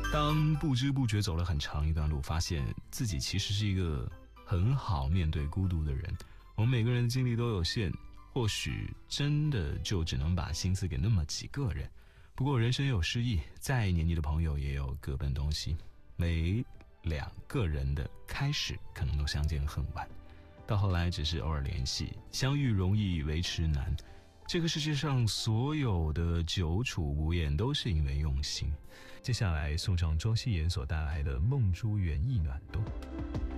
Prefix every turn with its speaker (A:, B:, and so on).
A: 当不知不觉走了很长一段路，发现自己其实是一个很好面对孤独的人。我们每个人的精力都有限，或许真的就只能把心思给那么几个人。不过人生有失意，再黏腻的朋友也有各奔东西。每两个人的开始可能都相见恨晚，到后来只是偶尔联系，相遇容易维持难。这个世界上所有的久处不厌都是因为用心。接下来送上庄心妍所带来的梦珠园意暖冬。